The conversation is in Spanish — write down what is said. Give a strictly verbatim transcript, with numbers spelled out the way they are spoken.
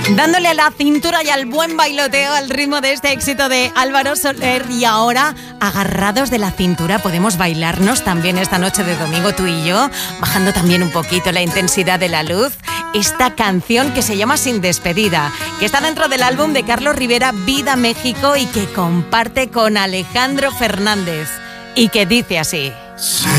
Dándole a la cintura y al buen bailoteo al ritmo de este éxito de Álvaro Soler. Y ahora, agarrados de la cintura, podemos bailarnos también esta noche de domingo, tú y yo, bajando también un poquito la intensidad de la luz. Esta canción que se llama Sin Despedida, que está dentro del álbum de Carlos Rivera, Vida México, y que comparte con Alejandro Fernández. Y que dice así. Sí.